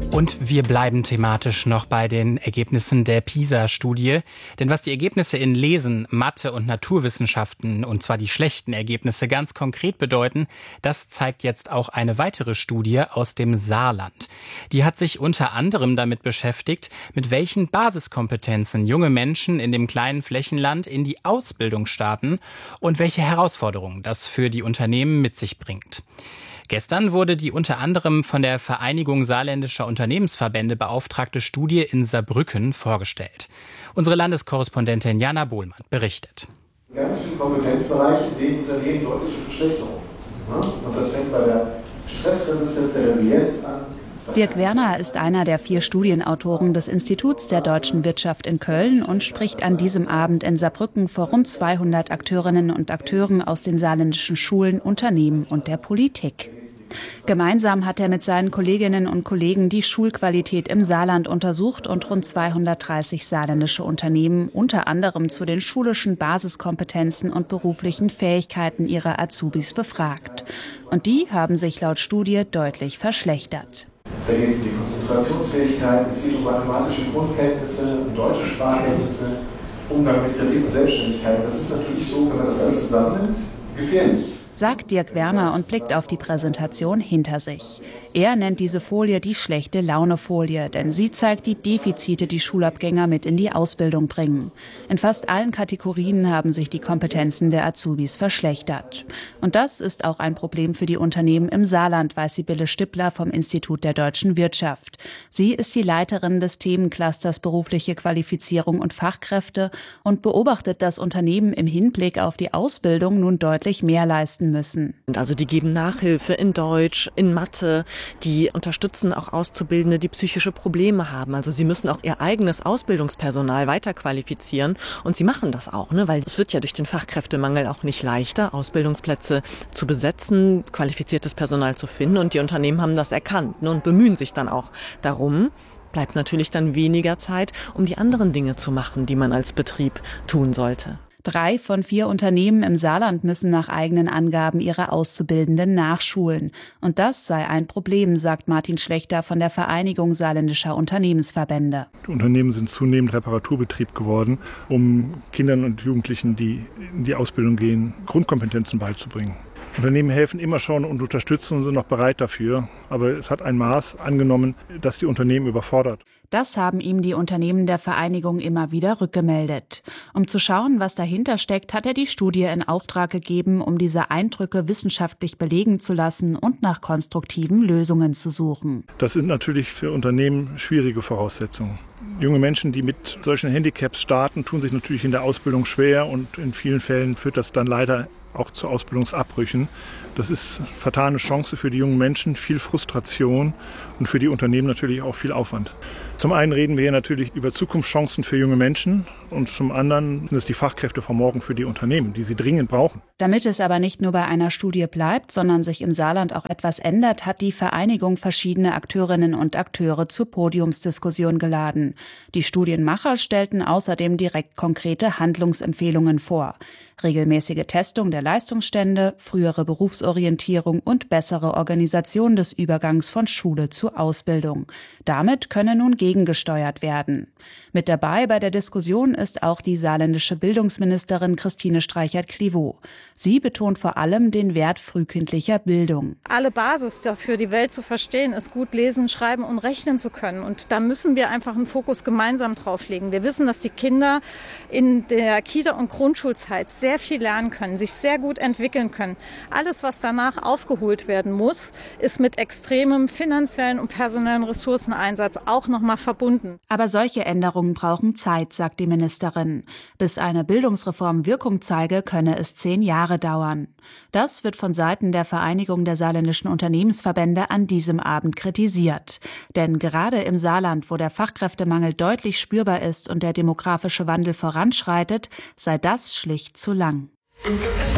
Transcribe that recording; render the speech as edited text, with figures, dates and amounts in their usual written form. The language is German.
Und wir bleiben thematisch noch bei den Ergebnissen der PISA-Studie. Denn was die Ergebnisse in Lesen, Mathe und Naturwissenschaften, und zwar die schlechten Ergebnisse, ganz konkret bedeuten, das zeigt jetzt auch eine weitere Studie aus dem Saarland. Die hat sich unter anderem damit beschäftigt, mit welchen Basiskompetenzen junge Menschen in dem kleinen Flächenland in die Ausbildung starten und welche Herausforderungen das für die Unternehmen mit sich bringt. Gestern wurde die unter anderem von der Vereinigung saarländischer Unternehmensverbände beauftragte Studie in Saarbrücken vorgestellt. Unsere Landeskorrespondentin Jana Bohlmann berichtet. In ganz vielen Kompetenzbereichen sehen Unternehmen deutliche Verschlechterungen. Und das fängt bei der Stressresistenz, der Resilienz an. Dirk Werner ist einer der 4 Studienautoren des Instituts der deutschen Wirtschaft in Köln und spricht an diesem Abend in Saarbrücken vor rund 200 Akteurinnen und Akteuren aus den saarländischen Schulen, Unternehmen und der Politik. Gemeinsam hat er mit seinen Kolleginnen und Kollegen die Schulqualität im Saarland untersucht und rund 230 saarländische Unternehmen unter anderem zu den schulischen Basiskompetenzen und beruflichen Fähigkeiten ihrer Azubis befragt. Und die haben sich laut Studie deutlich verschlechtert. Da geht es um die Konzentrationsfähigkeit, es geht um mathematische Grundkenntnisse, um deutsche Sprachkenntnisse, Umgang mit Kritik und Selbstständigkeit. Das ist natürlich so, wenn man das alles zusammennimmt, gefährlich, sagt Dirk Werner und blickt auf die Präsentation hinter sich. Er nennt diese Folie die schlechte Laune-Folie, denn sie zeigt die Defizite, die Schulabgänger mit in die Ausbildung bringen. In fast allen Kategorien haben sich die Kompetenzen der Azubis verschlechtert. Und das ist auch ein Problem für die Unternehmen im Saarland, weiß Sibylle Stippler vom Institut der deutschen Wirtschaft. Sie ist die Leiterin des Themenclusters berufliche Qualifizierung und Fachkräfte und beobachtet, dass Unternehmen im Hinblick auf die Ausbildung nun deutlich mehr leisten müssen. Also die geben Nachhilfe in Deutsch, in Mathe. Die unterstützen auch Auszubildende, die psychische Probleme haben. Also sie müssen auch ihr eigenes Ausbildungspersonal weiterqualifizieren. Und sie machen das auch, weil es wird ja durch den Fachkräftemangel auch nicht leichter, Ausbildungsplätze zu besetzen, qualifiziertes Personal zu finden. Und die Unternehmen haben das erkannt und bemühen sich dann auch darum. Bleibt natürlich dann weniger Zeit, um die anderen Dinge zu machen, die man als Betrieb tun sollte. 3 von 4 Unternehmen im Saarland müssen nach eigenen Angaben ihre Auszubildenden nachschulen. Und das sei ein Problem, sagt Martin Schlechter von der Vereinigung saarländischer Unternehmensverbände. Die Unternehmen sind zunehmend Reparaturbetrieb geworden, um Kindern und Jugendlichen, die in die Ausbildung gehen, Grundkompetenzen beizubringen. Unternehmen helfen immer schon und unterstützen und sind noch bereit dafür. Aber es hat ein Maß angenommen, das die Unternehmen überfordert. Das haben ihm die Unternehmen der Vereinigung immer wieder rückgemeldet. Um zu schauen, was dahinter steckt, hat er die Studie in Auftrag gegeben, um diese Eindrücke wissenschaftlich belegen zu lassen und nach konstruktiven Lösungen zu suchen. Das sind natürlich für Unternehmen schwierige Voraussetzungen. Junge Menschen, die mit solchen Handicaps starten, tun sich natürlich in der Ausbildung schwer und in vielen Fällen führt das dann leider auch zu Ausbildungsabbrüchen. Das ist vertane Chance für die jungen Menschen, viel Frustration und für die Unternehmen natürlich auch viel Aufwand. Zum einen reden wir hier natürlich über Zukunftschancen für junge Menschen und zum anderen sind es die Fachkräfte von morgen für die Unternehmen, die sie dringend brauchen. Damit es aber nicht nur bei einer Studie bleibt, sondern sich im Saarland auch etwas ändert, hat die Vereinigung verschiedene Akteurinnen und Akteure zur Podiumsdiskussion geladen. Die Studienmacher stellten außerdem direkt konkrete Handlungsempfehlungen vor. Regelmäßige Testung der Leistungsstände, frühere Berufsorientierung und bessere Organisation des Übergangs von Schule zu Ausbildung. Damit könne nun gegengesteuert werden. Mit dabei bei der Diskussion ist auch die saarländische Bildungsministerin Christine Streichert-Clivaux. Sie betont vor allem den Wert frühkindlicher Bildung. Alle Basis dafür, die Welt zu verstehen, ist gut lesen, schreiben und rechnen zu können. Und da müssen wir einfach einen Fokus gemeinsam drauf legen. Wir wissen, dass die Kinder in der Kita- und Grundschulzeit sehr viel lernen können, sich sehr gut entwickeln können. Alles, was danach aufgeholt werden muss, ist mit extremem finanziellen und personellen Ressourceneinsatz auch nochmal verbunden. Aber solche Änderungen brauchen Zeit, sagt die Ministerin. Bis eine Bildungsreform Wirkung zeige, könne es 10 Jahre dauern. Das wird von Seiten der Vereinigung der saarländischen Unternehmensverbände an diesem Abend kritisiert. Denn gerade im Saarland, wo der Fachkräftemangel deutlich spürbar ist und der demografische Wandel voranschreitet, sei das schlicht zu lang.